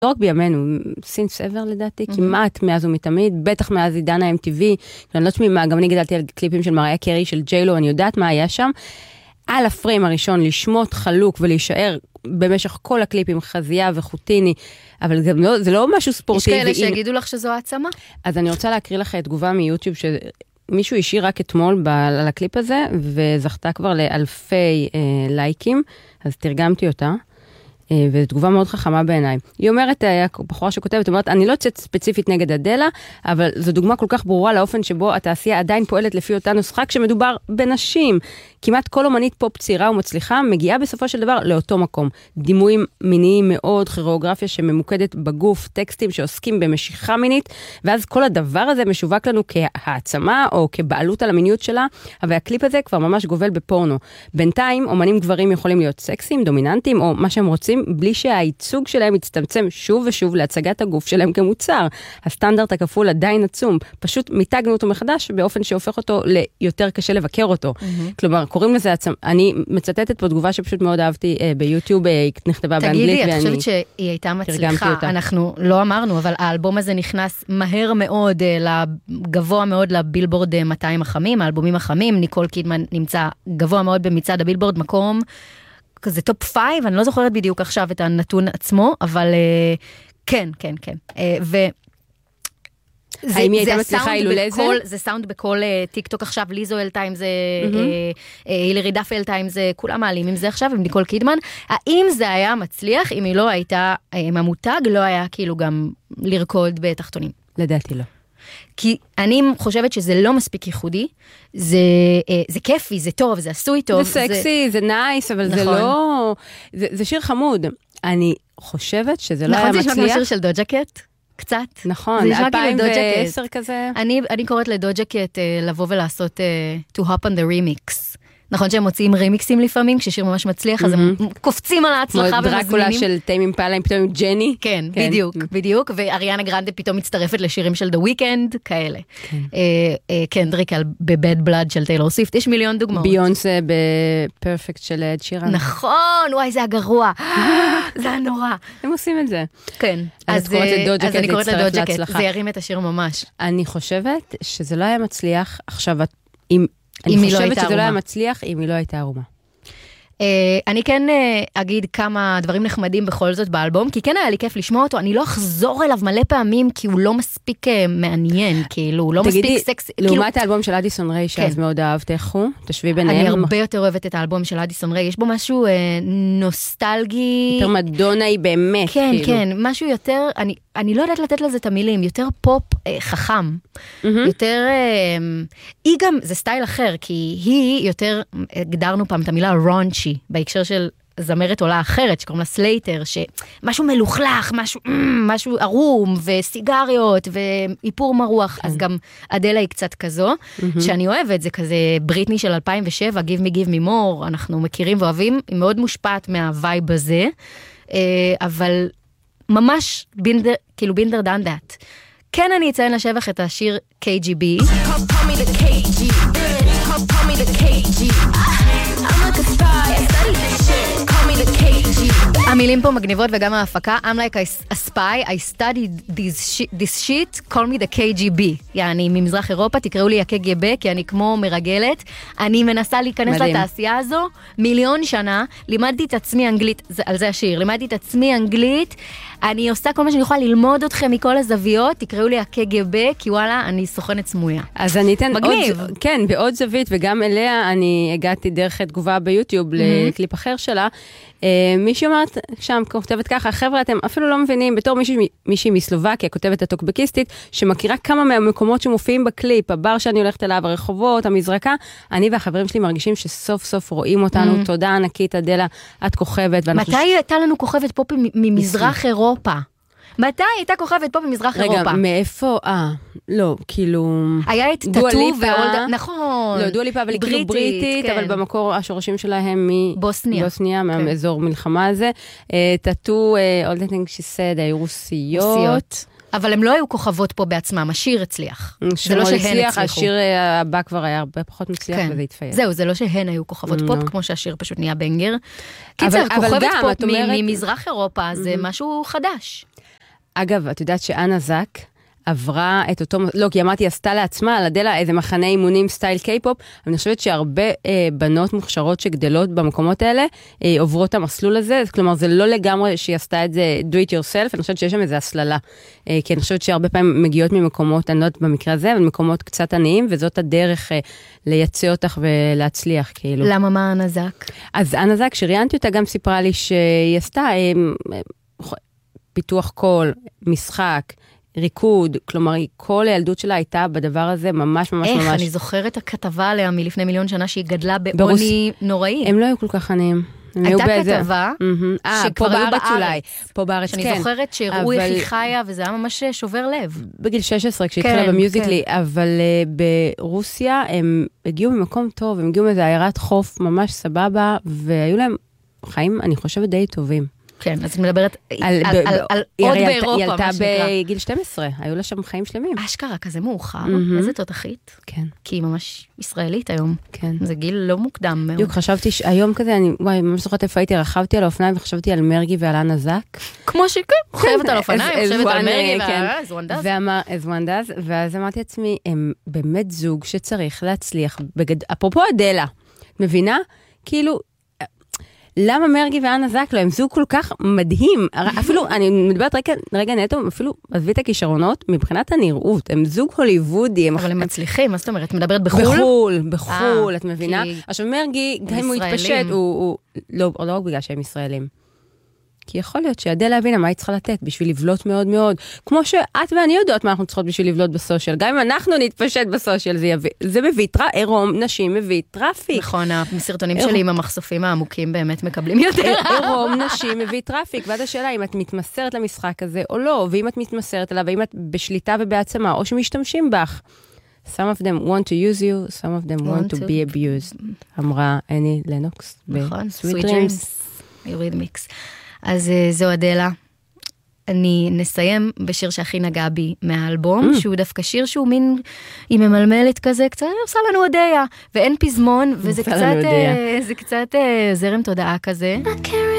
לא רק בימינו, סינס אבר לדעתי, כמעט מאז ומתמיד, בטח מאז עידן ה-MTV, אני לא יודעת מה, גם אני גדלתי על קליפים של מריה קרי, של ג'יילו, אני יודעת מה היה שם, על הפריים הראשון, לשמות חלוק ולהישאר במשך כל הקליפים, חזייה וחוטיני, אבל זה לא משהו ספורטיבי. יש כאלה שיגידו לך שזו העצמה? אז אני רוצה להקריא לך תגובה מיוטיוב, שמישהו השאיר רק אתמול על הקליפ הזה, וזכתה כבר לאלפי לייקים, אז תרגמתי אותה. וזו תגובה מאוד חכמה בעיניי. היא אומרת, בחורה שכותבת, אומרת, אני לא יוצאת ספציפית נגד אדלה, אבל זו דוגמה כל כך ברורה לאופן שבו התעשייה עדיין פועלת לפי אותה נוסחה, כשמדובר בנשים. כמעט כל אומנית פופ צעירה ומצליחה, מגיעה בסופו של דבר לאותו מקום. דימויים מיניים מאוד, כירוגרפיה שממוקדת בגוף, טקסטים שעוסקים במשיכה מינית, ואז כל הדבר הזה משווק לנו כהעצמה או כבעלות על המיניות שלה, אבל הקליפ הזה כבר ממש גובל בפורנו. בינתיים, אומנים גברים יכולים להיות סקסיים, דומיננטיים, או מה שהם רוצים, בלי שהייצוג שלהם יצטמצם שוב ושוב להצגת הגוף שלהם כמוצר. הסטנדרט הכפול עדיין עצום. פשוט מיתגנו אותו מחדש באופן שהופך אותו ליותר קשה לבקר אותו. כלומר, קוראים לזה עצם. אני מצטטת פה תגובה שפשוט מאוד אהבתי ביוטיוב, נכתבה באנגלית. תגידי, את חושבת שהיא הייתה מצליחה. אנחנו לא אמרנו, אבל האלבום הזה נכנס מהר מאוד, גבוה מאוד לבילבורד 200 החמים, האלבומים החמים, ניקול קידמן נמצא גבוה מאוד במצעד הבילבורד, מקום כזה טופ 5, אני לא זוכרת בדיוק עכשיו את הנתון עצמו, אבל כן. האם היא הייתה מצליחה אילולא זה? זה סאונד בכל טיק טוק עכשיו, ליזו העלתה עם זה, הילרי דף העלתה עם זה, כולם מעלים עם זה עכשיו, עם ניקול קידמן. האם זה היה מצליח, אם היא לא הייתה, אם המותג לא היה כאילו גם לרקוד בתחתונים? לדעתי לא. כי אני חושבת שזה לא מספיק ייחודי, זה כיפי, זה טוב, זה עשוי טוב. זה סקסי, זה נייס, אבל זה לא... זה שיר חמוד. אני חושבת שזה לא היה מצליח. נכון, זה נשמע כמו שיר של דוג'ה קט? קצת. נכון, 2010 כזה. אני קוראת לדוג'ה קט לבוא ולעשות to hop on the remix. נכון שהם מוציאים רימיקסים לפעמים, כששיר ממש מצליח, אז הם קופצים על ההצלחה ומזמינים. כמו דרקולה של טיים אימפלה, עם פתאום עם ג'ני. כן, בדיוק. ואריאנה גרנדה פתאום מצטרפת לשירים של The Weeknd, כאלה. קנדריק בבד בלאד של טיילור סוויפט, יש מיליון דוגמאות. ביונסה בפרפקט של אד שירן. נכון, וואי, זה הגרוע. זה הנורא. הם עושים את זה. כן. אז אני קוראת לדוג'ה קט, זה ירים את השיר ממש. אני חושבת שזה לא היה מצליח. עכשיו, אני חושבת שזה לא היה מצליח אם היא לא הייתה ערומה. אני כן אגיד כמה דברים נחמדים בכל זאת באלבום, כי כן היה לי כיף לשמוע אותו, אני לא אחזור אליו מלא פעמים, כי הוא לא מספיק מעניין, כאילו, הוא לא מספיק סקסי. לעומת האלבום של אדיסון ריי, שאז מאוד אהבת, איך הוא? תשווי ביניהם. אני הרבה יותר אוהבת את האלבום של אדיסון ריי, יש בו משהו נוסטלגי. יותר מדונה היא באמת. כן, כן, משהו יותר, אני לא יודעת לתת לזה את המילים, יותר פופ חכם, יותר, היא גם, זה סטייל אחר, כי היא יותר, הגדרנו פעם את המילה רונצ'י, בהקשר של זמרת עולה אחרת, שקוראים לה סלייטר, שמשהו מלוכלך, משהו ערום, וסיגריות, ואיפור מרוח, אז גם אדלה היא קצת כזו, שאני אוהבת, זה כזה בריטני של 2007, Give me, give me more, אנחנו מכירים ואוהבים, היא מאוד מושפעת מהווייב הזה, אבל ממש כאילו בינדר דן דאט. כן, אני אציין לשבח את השיר KGB. המילים פה מגניבות וגם ההפקה. I'm like a spy, I studied this shit, call me the KGB. יעני, ממזרח אירופה, תקראו לי ה-KGB, כי אני כמו מרגלת. אני מנסה להיכנס לתעשייה הזו, מיליון שנה, לימדתי את עצמי אנגלית, על זה השיר, לימדתי את עצמי אנגלית, אני עושה כל מה שאני יכולה ללמוד אתכם מכל הזוויות, תקראו לי ה-KGB, כי וואלה, אני סוכנת סמויה. אז אני אתן עוד, כן, בעוד זווית, וגם אליה אני הגעתי דרך תגובה ביוטיוב לקליפ אחר שלה, מישהי אומרת שם, כותבת ככה, חבר'ה, אתם אפילו לא מבינים, בתור מישהי מסלובקיה, כותבת הטוקבקיסטית, שמכירה כמה מהמקומות שמופיעים בקליפ, הבר שאני הולכת אליו, הרחובות, המזרקה, אני והחברים שלי מרגישים שסוף סוף רואים אותנו, תודה ענקית, אדלה, את כוכבת. מתי הייתה לנו כוכבת פופ ממזרח אירופה? מתי הייתה כוכבת פה במזרח אירופה? רגע, מאיפה? לא, כאילו... היה את טאטו ואולדה, נכון. לא, דואה ליפה, אבל היא כאילו בריטית, אבל במקור השורשים שלה הם מבוסניה. בוסניה, מהאזור מלחמה הזה. טאטו, all the things she said, היו רוסיות. אבל הם לא היו כוכבות פה בעצמם, השיר הצליח. זה לא שהן הצליחו. השיר הבא כבר היה הרבה פחות מצליח, וזה התפייד. זהו, זה לא שהן היו כוכבות פופ, כמו שהשיר פשוט נהיה בנגר. קיצר, כוכבת פופ ממזרח אירופה, זה משהו חדש. אגב, את יודעת שאנה זק עברה את אותו, לא, כי אמרתי, עשתה לעצמה על אדלה איזה מחנה אימונים סטייל קיי-פופ, אבל אני חושבת שהרבה בנות מוכשרות שגדלות במקומות האלה, עוברות את המסלול הזה, כלומר, זה לא לגמרי שהיא עשתה את זה do it yourself, אני חושבת שיש שם איזו הסללה, כי אני חושבת שהרבה פעמים מגיעות ממקומות, אני לא יודעת במקרה הזה, אבל מקומות קצת עניים, וזאת הדרך לייצא אותך ולהצליח, כאילו. למה מה אנה זק? אז אנה זק, שראיינתי אותה, גם סיפרה לי שהיא עשתה פיתוח קול, משחק, ריקוד, כלומר, כל הילדות שלה הייתה בדבר הזה ממש ממש ממש. איך, אני זוכרת הכתבה עליה מלפני מיליון שנה שהיא גדלה בעוני נוראי. הם לא היו כל כך עניים. הייתה כתבה שכבר היו בארץ. פה בארץ, כן. שאני זוכרת שהראו איך היא חיה, וזה היה ממש שובר לב. בגיל 16, כשהתחילה במיוזיקלי, אבל ברוסיה הם הגיעו ממקום טוב, הם הגיעו מאיזה עיירת חוף ממש סבבה, והיו להם חיים, אני חושבת, די טובים. כן, אז אני מדברת על עוד באירופה, היא עלתה בגיל 12, היו לה שם חיים שלמים. אשכרה, כזה מאוחר, איזה תותחית. כן. כי היא ממש ישראלית היום. כן. זה גיל לא מוקדם מאוד. בדיוק, חשבתי, היום כזה, אני ממש זוכרת איפה הייתי, רכבתי על האופניים וחשבתי על מרגי ועל אנה זק. כמו שכן, חייבת על אופניים, חושבת על מרגי ועזואנדז. ועזואנדז, ואז אמרתי לעצמי, הם באמת זוג שצריך להצליח, אפרופו אדלה, מבינה? כאילו, למה מרגי ואנה זק לא? הם זוג כל כך מדהים. אפילו, אני מדברת רגע נטו, אפילו עזבי את הכישרונות, מבחינת הנראות, הם זוג הוליוודי. אבל הם מצליחים, מה זאת אומרת? מדברת בחול? בחול, את מבינה? עכשיו מרגי, גם אם הוא יתפשט, הוא לא רק בגלל שהם ישראלים. כי יכול להיות שאדלה הבינה מה היא צריכה לתת בשביל לבלוט מאוד מאוד. כמו שאת ואני יודעות מה אנחנו צריכות בשביל לבלוט בסושיאל. גם אם אנחנו נתפשט בסושיאל, זה מביא עירום נשים, מביא טראפיק. נכון, הסרטונים שלי עם המחשופים העמוקים באמת מקבלים יותר. עירום נשים מביא טראפיק. ועד השאלה אם את מתמסרת למשחק הזה או לא, ואם את מתמסרת אליו, ואם את בשליטה ובעצמה, או שמשתמשים בך. Some of them want to use you, some of them want to be abused. אמרה אני לנוקס. נכון, Sweet Dreams. Eurythmics. אז זו אדלה. אני נסיים בשיר שהכי נגע בי מהאלבום, שהוא דווקא שיר שהוא מין, היא ממלמלת כזה, קצת עושה לנו הודיה, ואין פזמון, וזה קצת זרם תודעה כזה. I can't